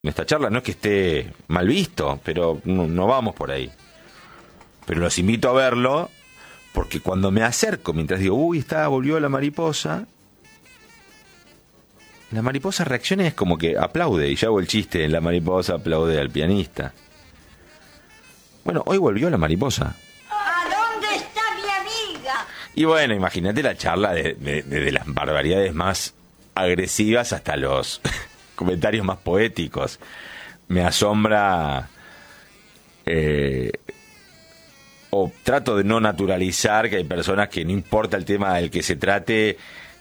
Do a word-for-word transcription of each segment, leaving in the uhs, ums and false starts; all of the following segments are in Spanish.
esta charla no es que esté mal visto, pero no, no vamos por ahí. Pero los invito a verlo, porque cuando me acerco, mientras digo, uy, está, volvió la mariposa, la mariposa reacciona y es como que aplaude, y yo hago el chiste, la mariposa aplaude al pianista. Bueno, hoy volvió la mariposa. ¿A dónde está mi amiga? Y bueno, imagínate la charla de, de, de, de las barbaridades más agresivas hasta los comentarios más poéticos. Me asombra, eh, o trato de no naturalizar que hay personas que no importa el tema del que se trate,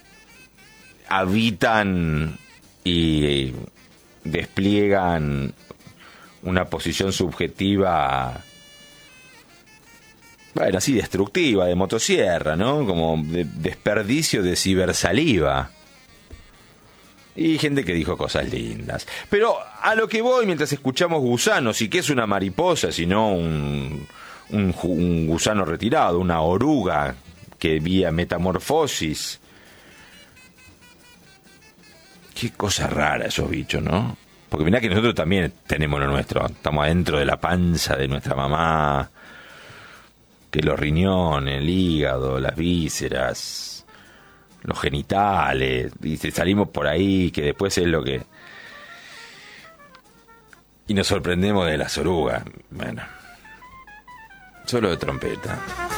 habitan y despliegan una posición subjetiva, bueno, así destructiva, de motosierra, ¿no? Como de desperdicio de cibersaliva. Y gente que dijo cosas lindas. Pero a lo que voy mientras escuchamos gusanos, y que es una mariposa, sino un, un, un gusano retirado, una oruga que vía metamorfosis. Qué cosa rara esos bichos, ¿no? Porque mirá que nosotros también tenemos lo nuestro. Estamos adentro de la panza de nuestra mamá, que los riñones, el hígado, las vísceras, los genitales, y salimos por ahí, que después es lo que... Y nos sorprendemos de las orugas. Bueno, solo de trompeta.